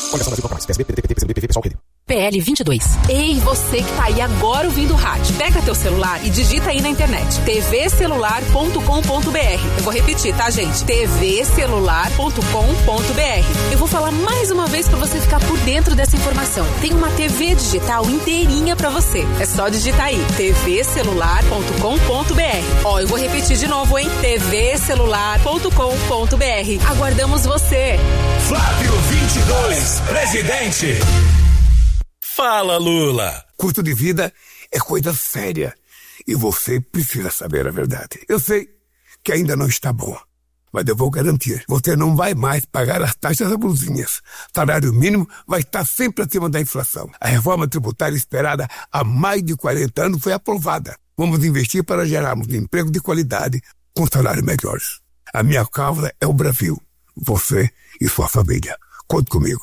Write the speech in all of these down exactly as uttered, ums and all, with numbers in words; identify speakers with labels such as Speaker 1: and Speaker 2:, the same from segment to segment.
Speaker 1: P L vinte e dois. Ei, você que tá aí agora ouvindo o rádio. Pega teu celular e digita aí na internet t v celular ponto com ponto b r. Eu vou repetir, tá, gente? t v celular ponto com ponto b r. Eu vou falar mais uma vez pra você ficar por dentro dessa informação. Tem uma T V digital inteirinha pra você. É só digitar aí t v celular ponto com ponto b r. Ó, eu vou repetir de novo, hein? t v celular ponto com ponto b r. Aguardamos você.
Speaker 2: Flávio vinte e dois, presidente. Fala, Lula.
Speaker 3: Custo de vida é coisa séria e você precisa saber a verdade. Eu sei que ainda não está bom, mas eu vou garantir. Você não vai mais pagar as taxas abusivas. Salário mínimo vai estar sempre acima da inflação. A reforma tributária esperada há mais de quarenta anos foi aprovada. Vamos investir para gerarmos emprego de qualidade com salários melhores. A minha causa é o Brasil. Você e sua família. Conte comigo.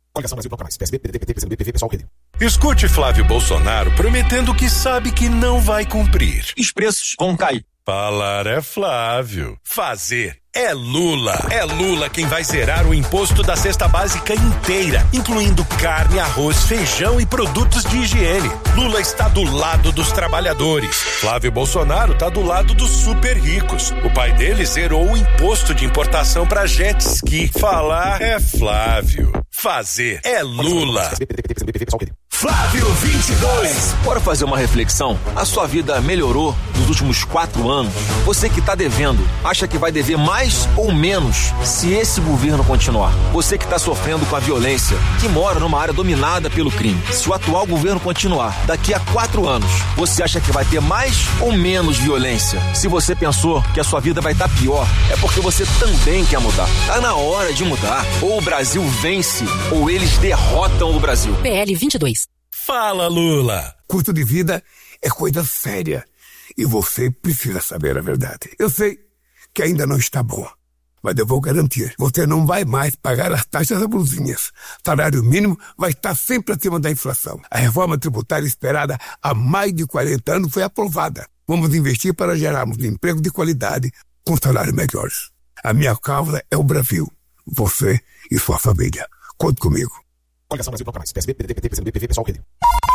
Speaker 2: Escute Flávio Bolsonaro prometendo que sabe que não vai cumprir.
Speaker 4: Os preços vão cair.
Speaker 2: Falar é Flávio. Fazer é Lula. É Lula quem vai zerar o imposto da cesta básica inteira, incluindo carne, arroz, feijão e produtos de higiene. Lula está do lado dos trabalhadores. Flávio Bolsonaro está do lado dos super ricos. O pai dele zerou o imposto de importação para jet ski. Falar é Flávio. Fazer é Lula. Flávio vinte e dois.
Speaker 4: Bora fazer uma reflexão? A sua vida melhorou nos últimos quatro anos? Você que está devendo, acha que vai dever mais ou menos se esse governo continuar? Você que está sofrendo com a violência, que mora numa área dominada pelo crime, se o atual governo continuar, daqui a quatro anos, você acha que vai ter mais ou menos violência? Se você pensou que a sua vida vai estar pior, é porque você também quer mudar. Tá na hora de mudar. Ou o Brasil vence, ou eles derrotam o Brasil.
Speaker 1: P L vinte e dois.
Speaker 2: Fala, Lula.
Speaker 3: Custo de vida é coisa séria e você precisa saber a verdade. Eu sei que ainda não está bom, mas eu vou garantir. Você não vai mais pagar as taxas abusivas. Salário mínimo vai estar sempre acima da inflação. A reforma tributária esperada há mais de quarenta anos foi aprovada. Vamos investir para gerarmos emprego de qualidade com salários melhores. A minha causa é o Brasil. Você e sua família. Conte comigo.
Speaker 5: Coligação Brasil Bloco Mais. P S B, P D T, P C do B, P V, Pessoal, Rede.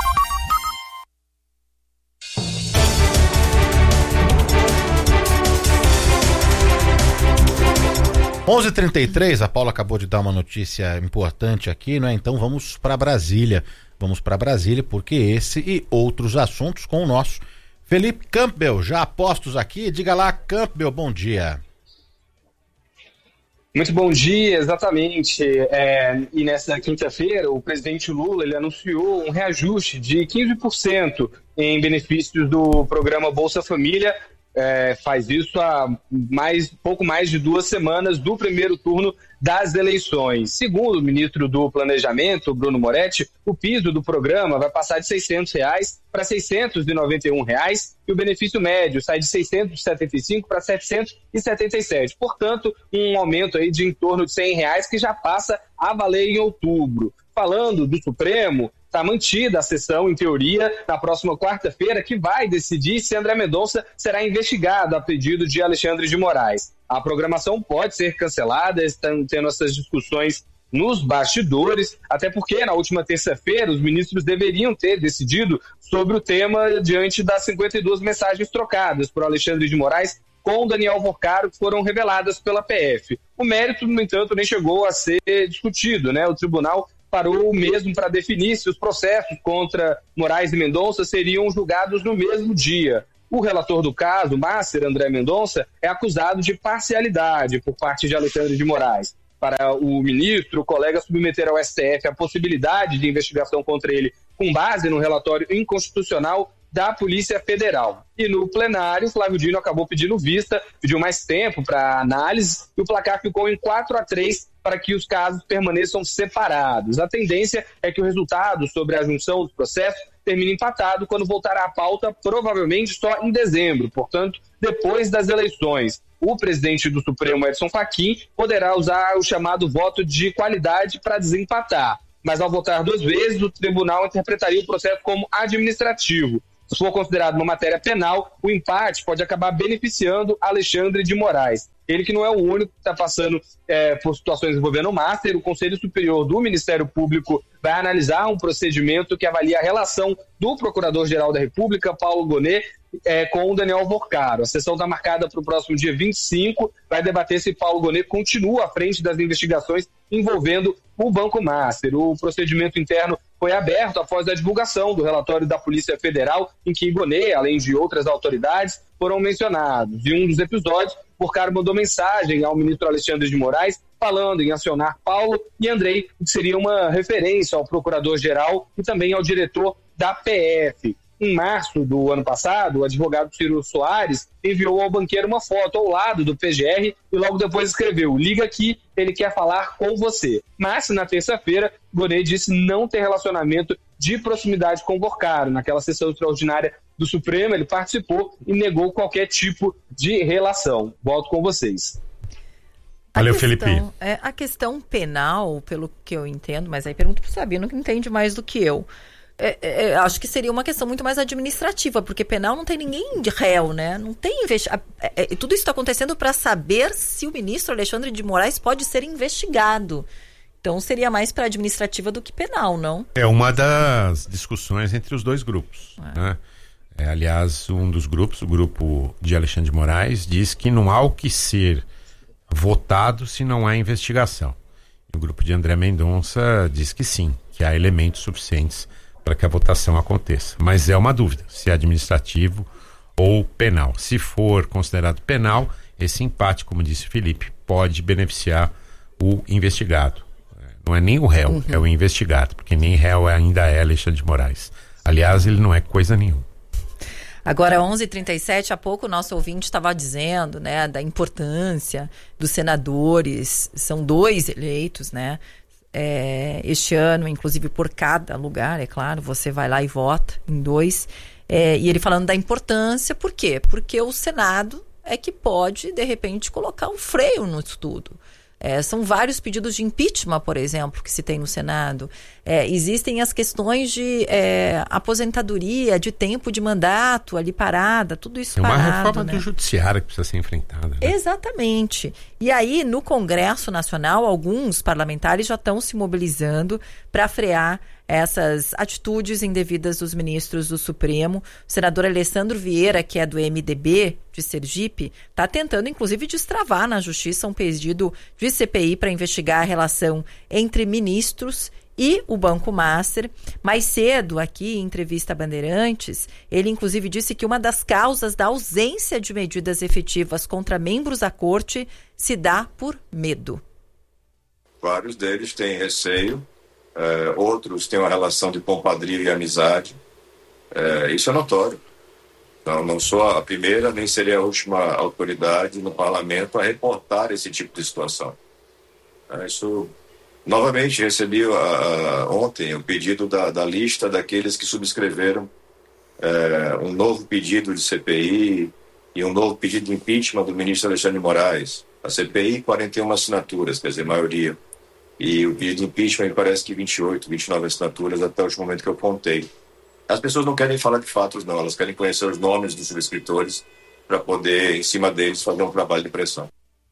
Speaker 6: onze e trinta e três, a Paula acabou de dar uma notícia importante aqui, né? Então vamos para Brasília. Vamos para Brasília porque esse e outros assuntos com o nosso Felipe Campbell, já postos aqui. Diga lá, Campbell, bom dia.
Speaker 7: Muito bom dia, exatamente. É, e nessa quinta-feira, o presidente Lula ele anunciou um reajuste de quinze por cento em benefícios do programa Bolsa Família. É, faz isso há mais, pouco mais de duas semanas do primeiro turno das eleições. Segundo o ministro do Planejamento, Bruno Moretti, o piso do programa vai passar de seiscentos reais para seiscentos e noventa e um reais e o benefício médio sai de seiscentos e setenta e cinco para setecentos e setenta e sete. Portanto, um aumento aí de em torno de cem reais que já passa a valer em outubro. Falando do Supremo, está mantida a sessão, em teoria, na próxima quarta-feira, que vai decidir se André Mendonça será investigado a pedido de Alexandre de Moraes. A programação pode ser cancelada, estão tendo essas discussões nos bastidores, até porque na última terça-feira os ministros deveriam ter decidido sobre o tema diante das cinquenta e duas mensagens trocadas por Alexandre de Moraes com Daniel Porcaro, que foram reveladas pela P F. O mérito, no entanto, nem chegou a ser discutido, né? O tribunal parou mesmo para definir se os processos contra Moraes e Mendonça seriam julgados no mesmo dia. O relator do caso, Máster André Mendonça, é acusado de parcialidade por parte de Alexandre de Moraes. Para o ministro, o colega submeter ao S T F a possibilidade de investigação contra ele com base no relatório inconstitucional da Polícia Federal. E no plenário, Flávio Dino acabou pedindo vista, pediu mais tempo para análise e o placar ficou em quatro a três para que os casos permaneçam separados. A tendência é que o resultado sobre a junção dos processos termine empatado quando voltará à pauta, provavelmente só em dezembro, portanto, depois das eleições. O presidente do Supremo, Edson Fachin, poderá usar o chamado voto de qualidade para desempatar. Mas ao votar duas vezes, o tribunal interpretaria o processo como administrativo. Se for considerado uma matéria penal, o empate pode acabar beneficiando Alexandre de Moraes. Ele que não é o único que está passando é, por situações envolvendo o Master. O Conselho Superior do Ministério Público vai analisar um procedimento que avalia a relação do Procurador-Geral da República, Paulo Gonet, é, com o Daniel Porcaro. A sessão está marcada para o próximo dia vinte e cinco, vai debater se Paulo Gonet continua à frente das investigações envolvendo o Banco Master. O procedimento interno foi aberto após a divulgação do relatório da Polícia Federal, em que Gonet, além de outras autoridades, foram mencionados. Em um dos episódios, Porcaro mandou mensagem ao ministro Alexandre de Moraes falando em acionar Paulo e Andrei, que seria uma referência ao procurador-geral e também ao diretor da P F. Em março do ano passado, o advogado Ciro Soares enviou ao banqueiro uma foto ao lado do P G R e logo depois escreveu: liga aqui, ele quer falar com você. Mas, na terça-feira, Gonet disse não ter relacionamento de proximidade com Porcaro. Naquela sessão extraordinária do Supremo, ele participou e negou qualquer tipo de relação. Volto com vocês.
Speaker 6: Valeu,
Speaker 8: questão,
Speaker 6: Felipe.
Speaker 8: É, a questão penal, pelo que eu entendo, mas aí pergunto para o Sabino, que entende mais do que eu. É, é, acho que seria uma questão muito mais administrativa, porque penal não tem ninguém de réu, né? Não tem investigação. É, é, tudo isso está acontecendo para saber se o ministro Alexandre de Moraes pode ser investigado. Então seria mais para administrativa do que penal, não?
Speaker 9: É uma das discussões entre os dois grupos.
Speaker 8: É.
Speaker 9: Né? É, aliás, um dos grupos, o grupo de Alexandre de Moraes, diz que não há o que ser votado se não há investigação. E o grupo de André Mendonça diz que sim, que há elementos suficientes para que a votação aconteça. Mas é uma dúvida, se é administrativo ou penal. Se for considerado penal, esse empate, como disse o Felipe, pode beneficiar o investigado. Não é nem o réu, uhum. é o investigado, porque nem réu ainda é Alexandre de Moraes. Aliás, ele não é coisa nenhuma.
Speaker 8: Agora, onze e trinta e sete, há pouco o nosso ouvinte estava dizendo, né, da importância dos senadores. São dois eleitos, né? É, este ano, inclusive por cada lugar, é claro, você vai lá e vota em dois. É, e ele falando da importância, por quê? Porque o Senado é que pode, de repente, colocar um freio no estudo. É, são vários pedidos de impeachment, por exemplo, que se tem no Senado. É, existem as questões de é, aposentadoria, de tempo de mandato ali parada, tudo isso
Speaker 9: parado. É uma
Speaker 8: parado,
Speaker 9: reforma
Speaker 8: né?
Speaker 9: do judiciário que precisa ser enfrentada. Né?
Speaker 8: Exatamente. E aí, no Congresso Nacional, alguns parlamentares já estão se mobilizando para frear essas atitudes indevidas dos ministros do Supremo. O senador Alessandro Vieira, que é do M D B de Sergipe, está tentando, inclusive, destravar na Justiça um pedido de C P I para investigar a relação entre ministros e o Banco Master. Mais cedo, aqui, em entrevista a Bandeirantes, ele, inclusive, disse que uma das causas da ausência de medidas efetivas contra membros da corte se dá por medo.
Speaker 10: Vários deles têm receio. Uh, outros têm uma relação de compadrio e amizade. Uh, isso é notório. Não, não sou a primeira, nem seria a última autoridade no parlamento a reportar esse tipo de situação. Uh, isso, novamente, recebi uh, uh, ontem o pedido da, da lista daqueles que subscreveram uh, um novo pedido de C P I e um novo pedido de impeachment do ministro Alexandre de Moraes. A C P I, quarenta e uma assinaturas, quer dizer, maioria. E o pedido de impeachment parece que vinte e oito, vinte e nove assinaturas até o último momento que eu contei. As pessoas não querem falar de fatos, não. Elas querem conhecer os nomes dos subscritores para poder, em cima deles, fazer um trabalho de pressão.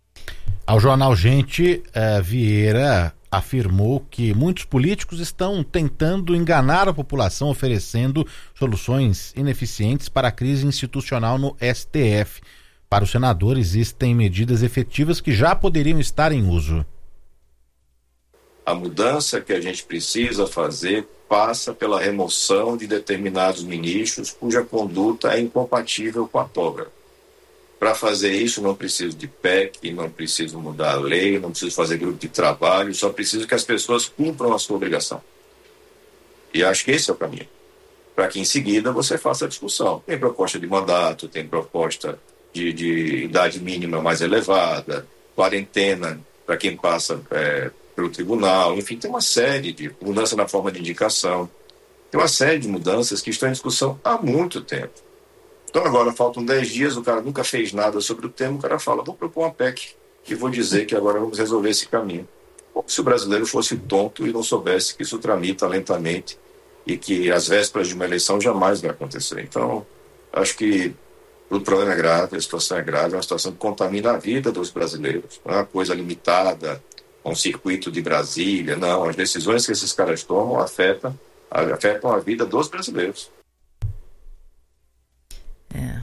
Speaker 6: Ao jornal Gente, uh, Vieira afirmou que muitos políticos estão tentando enganar a população, oferecendo soluções ineficientes para a crise institucional no S T F. Para o senador, existem medidas efetivas que já poderiam estar em uso.
Speaker 10: A mudança que a gente precisa fazer passa pela remoção de determinados ministros cuja conduta é incompatível com a toga. Para fazer isso, não preciso de P E C, não preciso mudar a lei, não preciso fazer grupo de trabalho, só preciso que as pessoas cumpram a sua obrigação. E acho que esse é o caminho. Para que em seguida você faça a discussão. Tem proposta de mandato, tem proposta de, de idade mínima mais elevada, quarentena para quem passa... É, pelo tribunal, enfim, tem uma série de mudança na forma de indicação, tem uma série de mudanças que estão em discussão há muito tempo. Então agora faltam dez dias, o cara nunca fez nada sobre o tema, o cara fala, vou propor uma P E C e vou dizer que agora vamos resolver esse caminho. Como se o brasileiro fosse tonto e não soubesse que isso tramita lentamente e que às vésperas de uma eleição jamais vai acontecer. Então, acho que o problema é grave, a situação é grave, é uma situação que contamina a vida dos brasileiros, não é uma coisa limitada a um circuito de Brasília, não, as decisões que esses caras tomam afetam, afetam a vida dos brasileiros.
Speaker 8: É.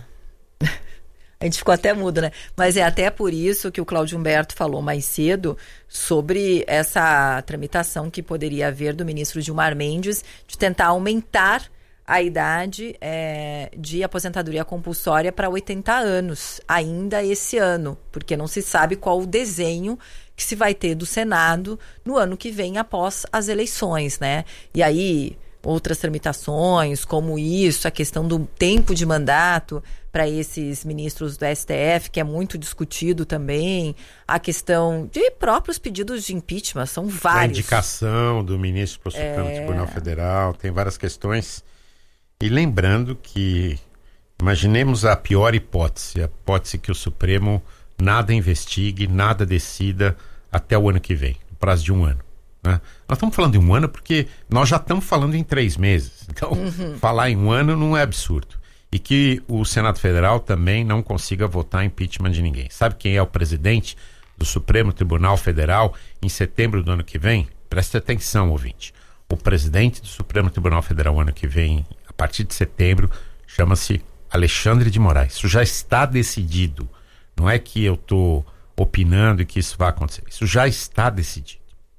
Speaker 8: A gente ficou até mudo, né? Mas é até por isso que o Cláudio Humberto falou mais cedo sobre essa tramitação que poderia haver do ministro Gilmar Mendes de tentar aumentar a idade é, de aposentadoria compulsória para oitenta anos, ainda esse ano, porque não se sabe qual o desenho que se vai ter do Senado no ano que vem após as eleições, né? E aí, outras tramitações, como isso, a questão do tempo de mandato para esses ministros do S T F, que é muito discutido também, a questão de próprios pedidos de impeachment, são vários.
Speaker 9: A indicação do ministro para o Supremo é... Tribunal Federal, tem várias questões. E lembrando que, imaginemos a pior hipótese, a hipótese que o Supremo nada investigue, nada decida até o ano que vem, no prazo de um ano. Né? Nós estamos falando em um ano porque nós já estamos falando em três meses. Então, uhum. falar em um ano não é absurdo. E que o Senado Federal também não consiga votar impeachment de ninguém. Sabe quem é o presidente do Supremo Tribunal Federal em setembro do ano que vem? Preste atenção, ouvinte. O presidente do Supremo Tribunal Federal ano que vem, a partir de setembro, chama-se Alexandre de Moraes. Isso já está decidido. Não é que eu estou opinando e que isso vai acontecer. Isso já está decidido.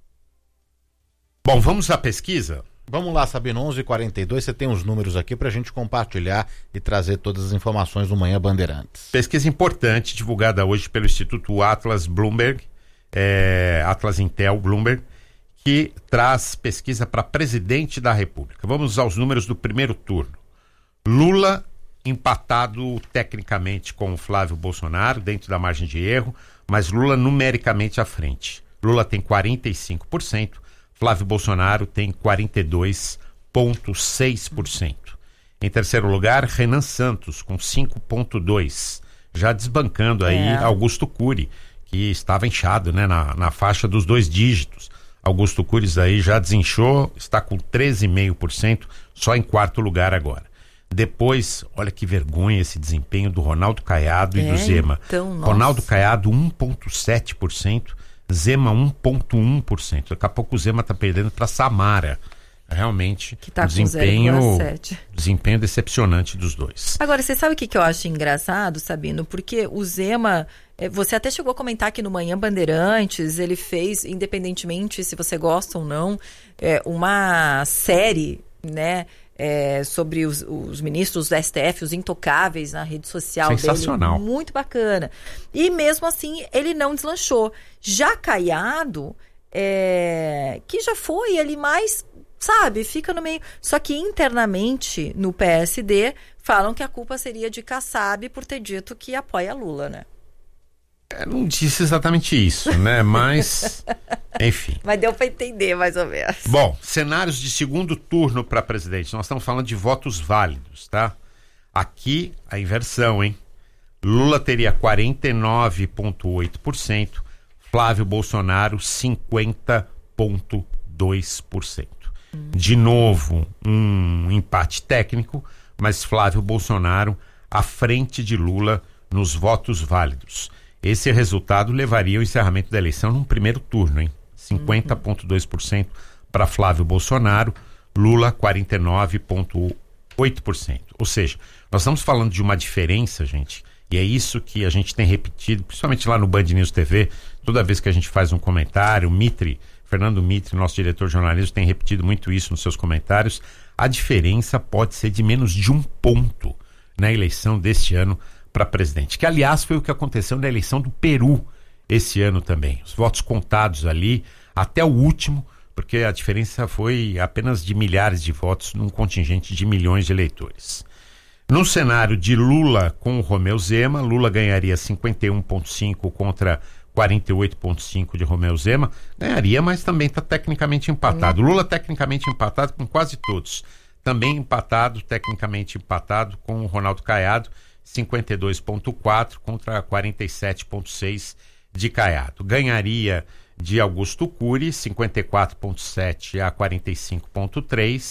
Speaker 9: Bom, vamos à pesquisa?
Speaker 6: Vamos lá, Sabino, onze e quarenta e dois, você tem os números aqui para a gente compartilhar e trazer todas as informações do Manhã Bandeirantes.
Speaker 9: Pesquisa importante, divulgada hoje pelo Instituto Atlas Bloomberg, é, Atlas Intel Bloomberg, que traz pesquisa para presidente da República. Vamos aos números do primeiro turno. Lula empatado tecnicamente com o Flávio Bolsonaro, dentro da margem de erro, mas Lula numericamente à frente. Lula tem quarenta e cinco por cento, Flávio Bolsonaro tem quarenta e dois vírgula seis por cento. Em terceiro lugar, Renan Santos, com cinco vírgula dois por cento, já desbancando aí é. Augusto Cury, que estava inchado, né, na, na faixa dos dois dígitos. Augusto Cury aí já desinchou, está com treze vírgula cinco por cento, só em quarto lugar agora. Depois, olha que vergonha esse desempenho do Ronaldo Caiado e é, do Zema. Então, Ronaldo Caiado um vírgula sete por cento, Zema um vírgula um por cento. Daqui a pouco o Zema está perdendo para Samara. Realmente, que tá um desempenho, desempenho decepcionante dos dois.
Speaker 8: Agora, você sabe o que, que eu acho engraçado, Sabino? Porque o Zema, você até chegou a comentar aqui no Manhã Bandeirantes, ele fez, independentemente se você gosta ou não, uma série, né, é, sobre os, os ministros do S T F, os intocáveis na rede social dele.
Speaker 9: Sensacional.
Speaker 8: Muito bacana. E mesmo assim, ele não deslanchou. Já Caiado, é, que já foi ali mais... Sabe, fica no meio. Só que internamente, no P S D, falam que a culpa seria de Kassab por ter dito que apoia Lula, né?
Speaker 9: Eu não disse exatamente isso, né? Mas, enfim.
Speaker 8: Mas deu para entender, mais ou menos.
Speaker 9: Bom, cenários de segundo turno para presidente. Nós estamos falando de votos válidos, tá? Aqui, a inversão, hein? Lula teria quarenta e nove vírgula oito por cento, Flávio Bolsonaro cinquenta vírgula dois por cento. De novo, um empate técnico, mas Flávio Bolsonaro à frente de Lula nos votos válidos. Esse resultado levaria ao encerramento da eleição num primeiro turno, hein? cinquenta vírgula dois por cento para Flávio Bolsonaro, Lula quarenta e nove vírgula oito por cento. Ou seja, nós estamos falando de uma diferença, gente, e é isso que a gente tem repetido, principalmente lá no Band News T V, toda vez que a gente faz um comentário, o Mitre... Fernando Mitre, nosso diretor de jornalismo, tem repetido muito isso nos seus comentários. A diferença pode ser de menos de um ponto na eleição deste ano para presidente. Que, aliás, foi o que aconteceu na eleição do Peru esse ano também. Os votos contados ali, até o último, porque a diferença foi apenas de milhares de votos num contingente de milhões de eleitores. No cenário de Lula com o Romeu Zema, Lula ganharia cinquenta e um vírgula cinco contra quarenta e oito vírgula cinco de Romeu Zema, ganharia, mas também está tecnicamente empatado. Lula tecnicamente empatado com quase todos. Também empatado, tecnicamente empatado com o Ronaldo Caiado, cinquenta e dois vírgula quatro contra quarenta e sete vírgula seis de Caiado. Ganharia de Augusto Cury, cinquenta e quatro vírgula sete a quarenta e cinco vírgula três,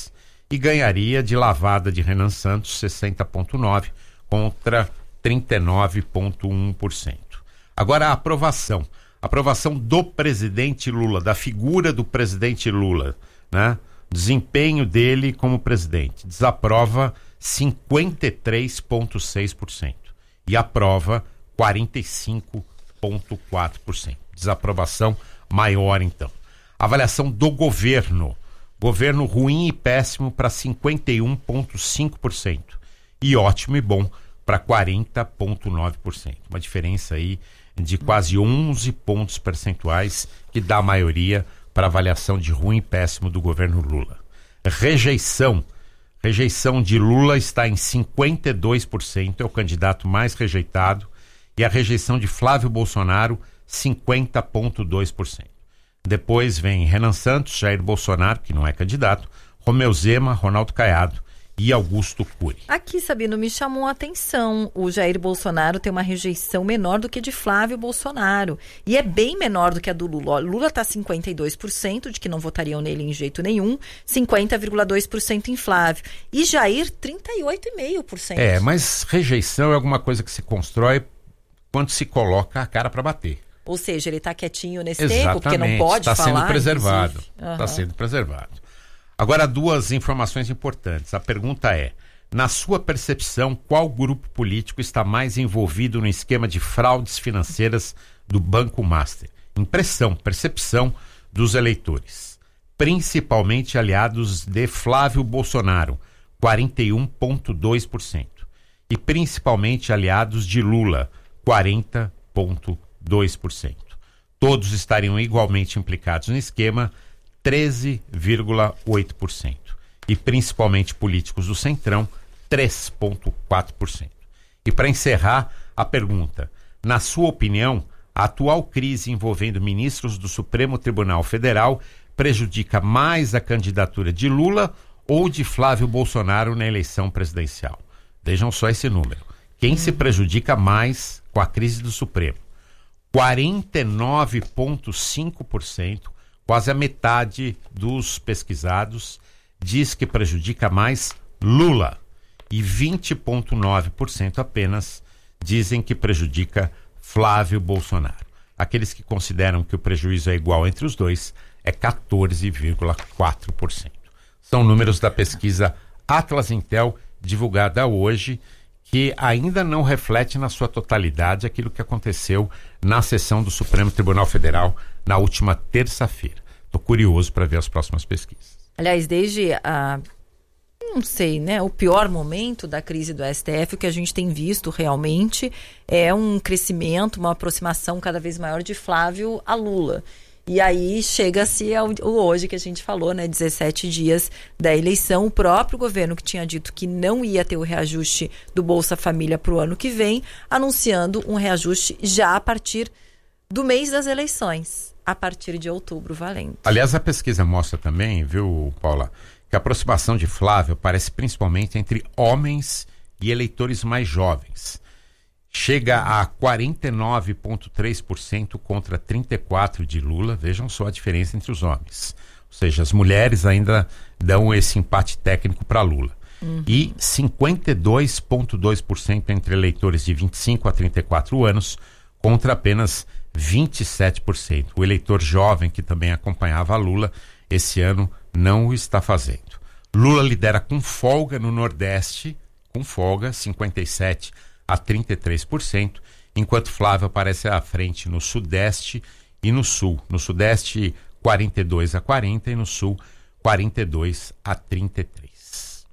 Speaker 9: e ganharia de lavada de Renan Santos sessenta vírgula nove por cento contra trinta e nove vírgula um por cento. Agora a aprovação. Aprovação do presidente Lula, da figura do presidente Lula, né? Desempenho dele como presidente. Desaprova cinquenta e três vírgula seis por cento e aprova quarenta e cinco vírgula quatro por cento. Desaprovação maior, então. Avaliação do governo. Governo ruim e péssimo para cinquenta e um vírgula cinco por cento e ótimo e bom para quarenta vírgula nove por cento. Uma diferença aí de quase onze pontos percentuais que dá a maioria para avaliação de ruim e péssimo do governo Lula. Rejeição. Rejeição de Lula está em cinquenta e dois por cento, é o candidato mais rejeitado, e a rejeição de Flávio Bolsonaro, cinquenta vírgula dois por cento. Depois vem Renan Santos, Jair Bolsonaro, que não é candidato, Romeu Zema, Ronaldo Caiado e Augusto Cury.
Speaker 8: Aqui, Sabino, me chamou a atenção. O Jair Bolsonaro tem uma rejeição menor do que de Flávio Bolsonaro. E é bem menor do que a do Lula. Lula está cinquenta e dois por cento de que não votariam nele em jeito nenhum, cinquenta vírgula dois por cento em Flávio. E Jair, trinta e oito vírgula cinco por cento.
Speaker 9: É, mas rejeição é alguma coisa que se constrói quando se coloca a cara para bater.
Speaker 8: Ou seja, ele está quietinho nesse
Speaker 9: Exatamente.
Speaker 8: tempo, porque não pode
Speaker 9: tá
Speaker 8: falar.
Speaker 9: Está sendo preservado. Está
Speaker 8: uhum.
Speaker 9: sendo preservado. Agora, duas informações importantes. A pergunta é, na sua percepção, qual grupo político está mais envolvido no esquema de fraudes financeiras do Banco Master? Impressão, percepção dos eleitores. Principalmente aliados de Flávio Bolsonaro, quarenta e um vírgula dois por cento. E principalmente aliados de Lula, quarenta vírgula dois por cento. Todos estariam igualmente implicados no esquema, treze vírgula oito por cento. E principalmente políticos do Centrão, três vírgula quatro por cento. E para encerrar, a pergunta: na sua opinião, a atual crise envolvendo ministros do Supremo Tribunal Federal prejudica mais a candidatura de Lula ou de Flávio Bolsonaro na eleição presidencial? Vejam só esse número. Quem se prejudica mais com a crise do Supremo? quarenta e nove vírgula cinco por cento, quase a metade dos pesquisados, diz que prejudica mais Lula. E vinte vírgula nove por cento apenas dizem que prejudica Flávio Bolsonaro. Aqueles que consideram que o prejuízo é igual entre os dois é quatorze vírgula quatro por cento. São números da pesquisa Atlas Intel, divulgada hoje, que ainda não reflete na sua totalidade aquilo que aconteceu na sessão do Supremo Tribunal Federal na última terça-feira. Estou curioso para ver as próximas pesquisas.
Speaker 8: Aliás, desde a, não sei, né, o pior momento da crise do S T F, o que a gente tem visto realmente é um crescimento, uma aproximação cada vez maior de Flávio a Lula. E aí chega-se ao, ao hoje que a gente falou, né, dezessete dias da eleição, o próprio governo que tinha dito que não ia ter o reajuste do Bolsa Família para o ano que vem, anunciando um reajuste já a partir do mês das eleições, a partir de outubro, valendo.
Speaker 9: Aliás, a pesquisa mostra também, viu, Paula, que a aproximação de Flávio parece principalmente entre homens e eleitores mais jovens. Chega a quarenta e nove vírgula três por cento contra trinta e quatro por cento de Lula. Vejam só a diferença entre os homens. Ou seja, as mulheres ainda dão esse empate técnico para Lula. Uhum. E cinquenta e dois vírgula dois por cento entre eleitores de vinte e cinco a trinta e quatro anos contra apenas vinte e sete por cento. O eleitor jovem que também acompanhava a Lula esse ano não o está fazendo. Lula lidera com folga no Nordeste, com folga, cinquenta e sete por cento a trinta e três por cento, enquanto Flávio aparece à frente no Sudeste e no Sul. No Sudeste, quarenta e dois a quarenta e no Sul, quarenta e dois a trinta e três.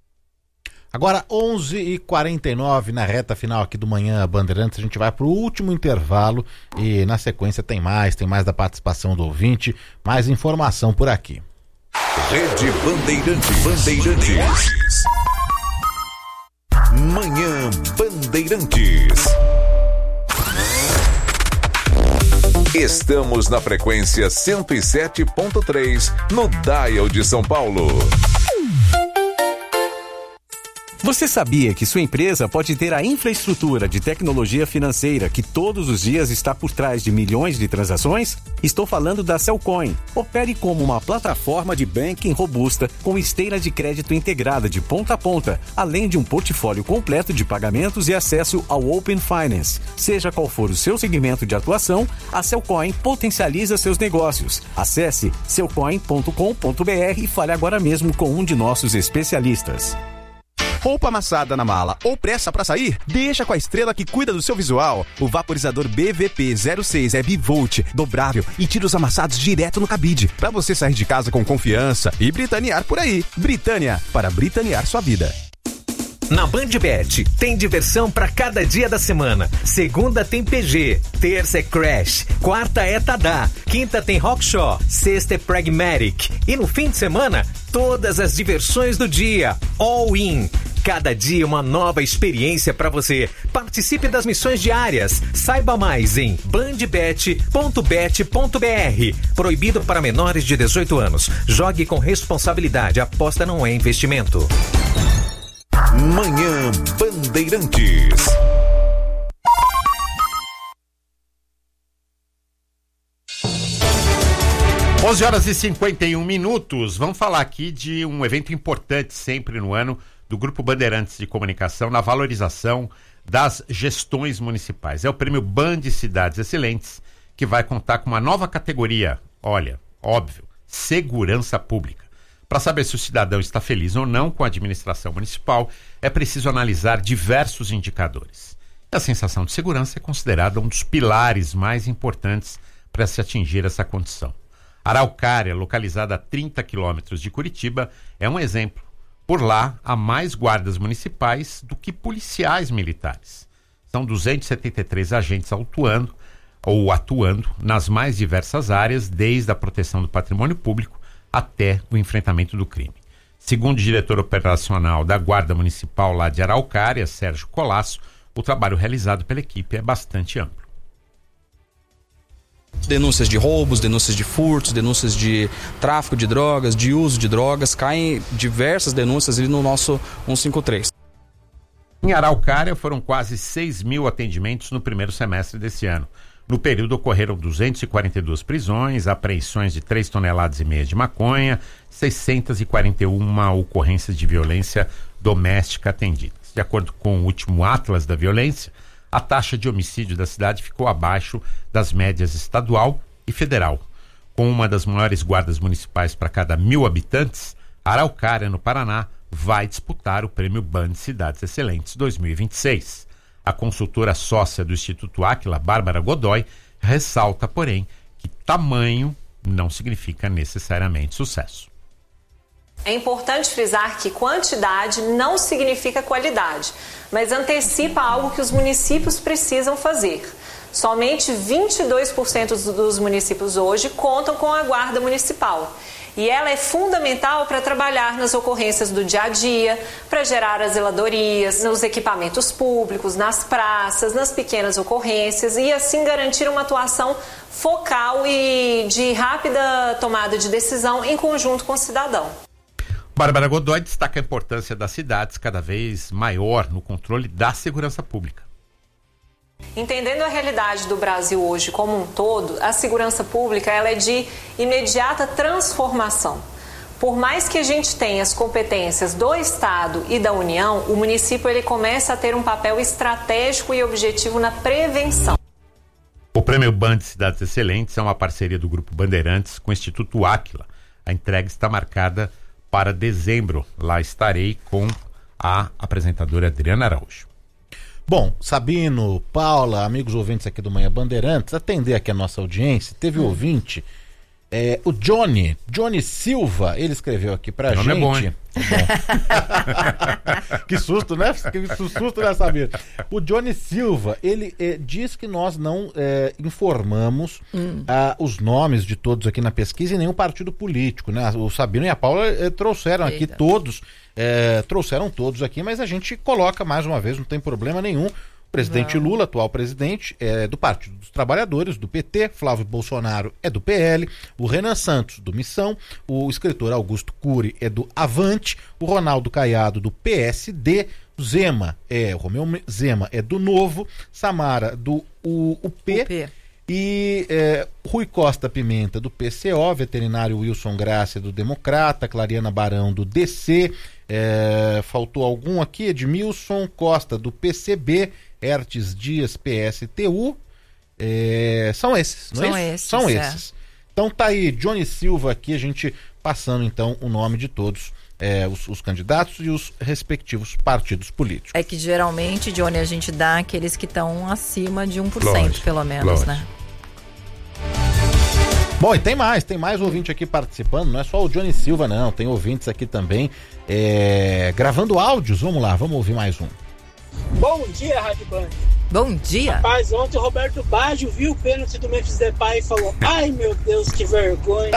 Speaker 6: Agora, onze e quarenta e nove, na reta final aqui do Manhã Bandeirantes, a gente vai para o último intervalo e na sequência tem mais, tem mais da participação do ouvinte, mais informação por aqui.
Speaker 11: Rede Bandeirantes. Bandeirantes. Manhã Bandeirantes. Estamos na frequência cento e sete ponto três no Dial de São Paulo.
Speaker 12: Você sabia que sua empresa pode ter a infraestrutura de tecnologia financeira que todos os dias está por trás de milhões de transações? Estou falando da Cellcoin. Opere como uma plataforma de banking robusta com esteira de crédito integrada de ponta a ponta, além de um portfólio completo de pagamentos e acesso ao Open Finance. Seja qual for o seu segmento de atuação, a Cellcoin potencializa seus negócios. Acesse cellcoin ponto com ponto b r e fale agora mesmo com um de nossos especialistas.
Speaker 13: Roupa amassada na mala ou pressa pra sair? Deixa com a estrela que cuida do seu visual. O vaporizador B V P zero seis é bivolt, dobrável e tira os amassados direto no cabide. Pra você sair de casa com confiança e britanear por aí. Britânia, para britanear sua vida.
Speaker 14: Na BandBet, tem diversão pra cada dia da semana. Segunda tem P G, terça é Crash, quarta é Tadá, quinta tem Rockshaw, sexta é Pragmatic. E no fim de semana, todas as diversões do dia. All in. Cada dia uma nova experiência pra você. Participe das missões diárias. Saiba mais em bandbet ponto bet ponto b r. Proibido para menores de dezoito anos. Jogue com responsabilidade. Aposta não é investimento.
Speaker 11: Manhã Bandeirantes.
Speaker 9: onze horas e cinquenta e um minutos. Vamos falar aqui de um evento importante sempre no ano do Grupo Bandeirantes de Comunicação na valorização das gestões municipais. É o prêmio Band Cidades Excelentes, que vai contar com uma nova categoria. Olha, óbvio, segurança pública. Para saber se o cidadão está feliz ou não com a administração municipal, é preciso analisar diversos indicadores. A sensação de segurança é considerada um dos pilares mais importantes para se atingir essa condição. Araucária, localizada a trinta quilômetros de Curitiba, é um exemplo. Por lá, há mais guardas municipais do que policiais militares. São duzentos e setenta e três agentes atuando, ou atuando nas mais diversas áreas, desde a proteção do patrimônio público até o enfrentamento do crime. Segundo o diretor operacional da Guarda Municipal lá de Araucária, Sérgio Colasso, o trabalho realizado pela equipe é bastante amplo.
Speaker 15: Denúncias de roubos, denúncias de furtos, denúncias de tráfico de drogas, de uso de drogas, caem diversas denúncias ali no nosso cento e cinquenta e três.
Speaker 9: Em Araucária foram quase seis mil atendimentos no primeiro semestre desse ano. No período ocorreram duzentas e quarenta e duas prisões, apreensões de três toneladas e meia de maconha, seiscentas e quarenta e uma ocorrências de violência doméstica atendidas. De acordo com o último Atlas da Violência, a taxa de homicídio da cidade ficou abaixo das médias estadual e federal. Com uma das maiores guardas municipais para cada mil habitantes, Araucária, no Paraná, vai disputar o prêmio Band Cidades Excelentes dois mil e vinte e seis. A consultora sócia do Instituto Áquila, Bárbara Godoy, ressalta, porém, que tamanho não significa necessariamente sucesso.
Speaker 16: É importante frisar que quantidade não significa qualidade, mas antecipa algo que os municípios precisam fazer. Somente vinte e dois por cento dos municípios hoje contam com a guarda municipal. E ela é fundamental para trabalhar nas ocorrências do dia a dia, para gerar as zeladorias, nos equipamentos públicos, nas praças, nas pequenas ocorrências e assim garantir uma atuação focal e de rápida tomada de decisão em conjunto com o cidadão.
Speaker 9: Bárbara Godoy destaca a importância das cidades cada vez maior no controle da segurança pública.
Speaker 16: Entendendo a realidade do Brasil hoje como um todo, a segurança pública ela é de imediata transformação. Por mais que a gente tenha as competências do Estado e da União, o município ele começa a ter um papel estratégico e objetivo na prevenção.
Speaker 9: O Prêmio Band Cidades Excelentes é uma parceria do Grupo Bandeirantes com o Instituto Áquila. A entrega está marcada para dezembro. Lá estarei com a apresentadora Adriana Araújo.
Speaker 6: Bom, Sabino, Paula, amigos ouvintes aqui do Manhã Bandeirantes, atender aqui a nossa audiência, teve hum. ouvinte, é, o Johnny, Johnny Silva, ele escreveu aqui pra gente.
Speaker 9: É bom, hein?
Speaker 6: É bom. Que susto, né? Que susto, né, Sabino? O Johnny Silva, ele é, diz que nós não é, informamos hum. ah, os nomes de todos aqui na pesquisa e nenhum partido político, né? O Sabino e a Paula é, trouxeram Eita. aqui todos, é, trouxeram todos aqui, mas a gente coloca mais uma vez, não tem problema nenhum. Presidente
Speaker 8: Não.
Speaker 6: Lula, atual presidente, é do Partido dos Trabalhadores, do P T, Flávio Bolsonaro é do P L, o Renan Santos, do Missão, o escritor Augusto Cury é do Avante, o Ronaldo Caiado, do P S D, o Zema, é, o Romeu Zema é do Novo, Samara do U, UP,
Speaker 8: UP.
Speaker 6: E é, Rui Costa Pimenta, do P C O, veterinário Wilson Grácia, do Democrata, Clariana Barão, do D C, é, faltou algum aqui, Edmilson Costa, do P C B, Hertes Dias, P S T U, é, são esses, não
Speaker 8: São
Speaker 6: é isso?
Speaker 8: esses,
Speaker 6: São
Speaker 8: é.
Speaker 6: esses. Então tá aí, Johnny Silva aqui, a gente passando então o nome de todos é, os, os candidatos e os respectivos partidos políticos.
Speaker 8: É que geralmente, Johnny, a gente dá aqueles que estão acima de um por cento,
Speaker 6: Lógico,
Speaker 8: pelo menos,
Speaker 6: lógico.
Speaker 8: né?
Speaker 6: Bom, e tem mais, tem mais ouvinte aqui participando, não é só o Johnny Silva não, tem ouvintes aqui também é, gravando áudios, vamos lá, vamos ouvir mais um.
Speaker 17: Bom dia, Rádio Band.
Speaker 8: Bom dia.
Speaker 17: Rapaz, ontem o Roberto Baggio viu o pênalti do Memphis Depay e falou: ai meu Deus, que vergonha.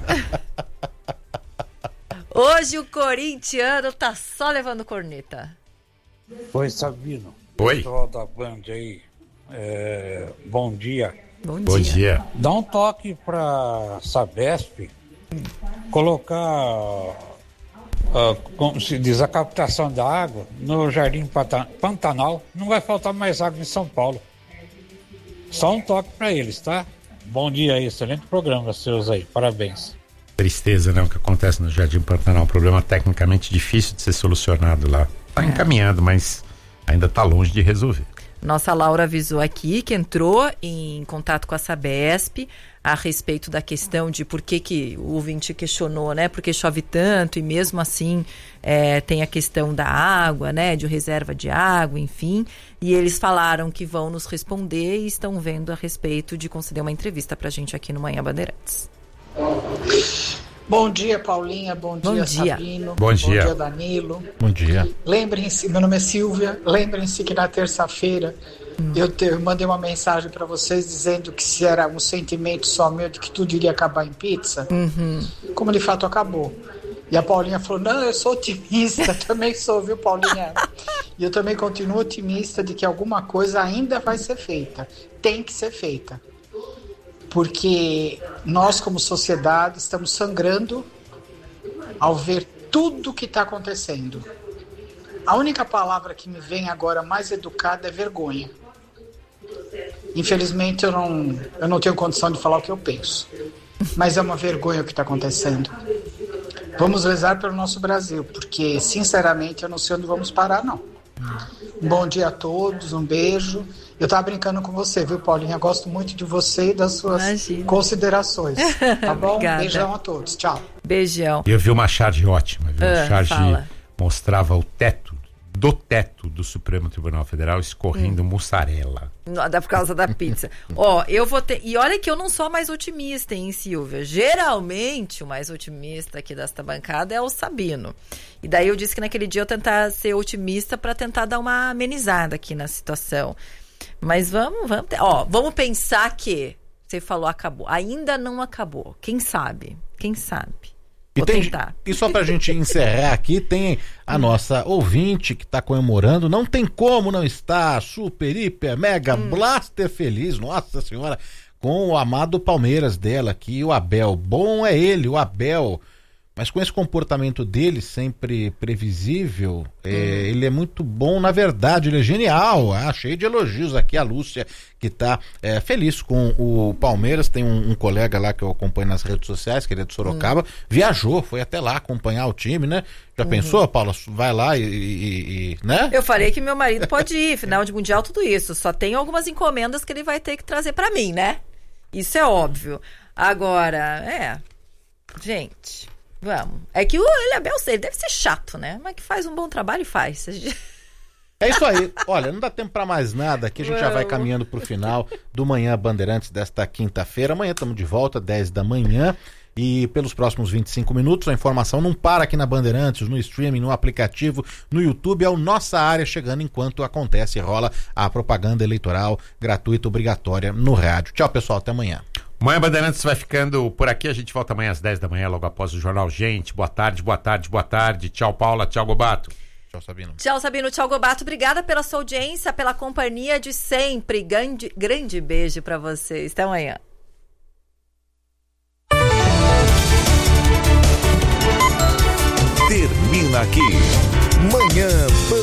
Speaker 8: Hoje o corintiano tá só levando corneta.
Speaker 18: Oi, Sabino.
Speaker 9: Oi.
Speaker 18: Pessoal da Band aí. É, bom dia.
Speaker 8: Bom
Speaker 9: Bom dia. dia.
Speaker 18: Dá um toque pra Sabesp colocar, uh, como se diz, a captação da água no Jardim Panta- Pantanal. Não vai faltar mais água em São Paulo. Só um toque pra eles, tá? Bom dia aí, excelente programa seus aí, parabéns.
Speaker 9: Tristeza, né? O que acontece no Jardim Pantanal. Um problema tecnicamente difícil de ser solucionado lá. Tá encaminhando, mas ainda tá longe de resolver.
Speaker 8: Nossa Laura avisou aqui que entrou em contato com a Sabesp a respeito da questão de por que, que o ouvinte questionou, né? Porque chove tanto e mesmo assim é, tem a questão da água, né? De reserva de água, enfim. E eles falaram que vão nos responder e estão vendo a respeito de conceder uma entrevista pra gente aqui no Manhã Bandeirantes.
Speaker 19: Bom dia, Paulinha. Bom dia,
Speaker 8: Bom dia.
Speaker 19: Sabino.
Speaker 9: Bom dia.
Speaker 19: Bom dia, Danilo.
Speaker 6: Bom dia.
Speaker 19: Lembrem-se, meu nome é Silvia. Lembrem-se que na terça-feira hum. eu, te, eu mandei uma mensagem para vocês dizendo que se era um sentimento só meu de que tudo iria acabar em pizza,
Speaker 8: uhum.
Speaker 19: como de fato acabou. E a Paulinha falou: não, eu sou otimista, também sou, viu, Paulinha? E eu também continuo otimista de que alguma coisa ainda vai ser feita. Tem que ser feita. Porque nós, como sociedade, estamos sangrando ao ver tudo o que está acontecendo. A única palavra que me vem agora mais educada é vergonha. Infelizmente, eu não, eu não tenho condição de falar o que eu penso. Mas é uma vergonha o que está acontecendo. Vamos rezar pelo nosso Brasil, porque, sinceramente, eu não sei onde vamos parar, não. Um bom dia a todos, um beijo. Eu tava brincando com você, viu, Paulinha? Gosto muito de você e das suas Imagina. considerações. Tá bom? Beijão a todos. Tchau.
Speaker 8: Beijão.
Speaker 9: E eu vi uma charge ótima, viu?
Speaker 8: Ah,
Speaker 9: a charge
Speaker 8: fala.
Speaker 9: mostrava o teto, do teto do Supremo Tribunal Federal escorrendo hum. mussarela.
Speaker 8: Não, por causa da pizza. Ó, eu vou ter... E olha que eu não sou a mais otimista, hein, Silvia? Geralmente, o mais otimista aqui desta bancada é o Sabino. E daí eu disse que naquele dia eu tentar ser otimista para tentar dar uma amenizada aqui na situação. Mas vamos, vamos... Ter... Ó, vamos pensar que... Você falou acabou. Ainda não acabou. Quem sabe? Quem sabe?
Speaker 6: E,
Speaker 8: Vou
Speaker 6: tem,
Speaker 8: tentar.
Speaker 6: E só pra gente encerrar aqui, tem a nossa ouvinte que tá comemorando, não tem como não estar, super, hiper, mega, hum. blaster feliz, nossa senhora, com o amado Palmeiras dela aqui, o Abel. Bom é ele, o Abel, mas com esse comportamento dele, sempre previsível, é, hum. ele é muito bom, na verdade, ele é genial, ah, cheio de elogios aqui, a Lúcia, que tá é, feliz com o Palmeiras. Tem um, um colega lá que eu acompanho nas redes sociais, que ele é de Sorocaba, hum. viajou, foi até lá acompanhar o time, né? Já uhum. pensou, Paula? Vai lá e, e, e, né?
Speaker 8: Eu falei que meu marido pode ir, final de Mundial, tudo isso, só tem algumas encomendas que ele vai ter que trazer pra mim, né? Isso é óbvio. Agora, é, gente... Vamos. É que o Abel, ele deve ser chato, né? Mas que faz um bom trabalho e faz.
Speaker 6: É isso aí. Olha, não dá tempo pra mais nada. Aqui a gente Vamos. já vai caminhando pro final do Manhã Bandeirantes desta quinta-feira. Amanhã estamos de volta, dez da manhã. E pelos próximos vinte e cinco minutos, a informação não para aqui na Bandeirantes, no streaming, no aplicativo, no YouTube. É o Nossa Área chegando enquanto acontece e rola a propaganda eleitoral gratuita, obrigatória no rádio. Tchau, pessoal. Até amanhã.
Speaker 9: Manhã Bandeirantes vai ficando por aqui. A gente volta amanhã às dez da manhã, logo após o Jornal Gente. Boa tarde, boa tarde, boa tarde. Tchau, Paula. Tchau, Gobato.
Speaker 6: Tchau, Sabino.
Speaker 8: Tchau, Sabino. Tchau, Gobato. Obrigada pela sua audiência, pela companhia de sempre. Grande, grande beijo pra vocês. Até amanhã.
Speaker 11: Termina aqui. Manhã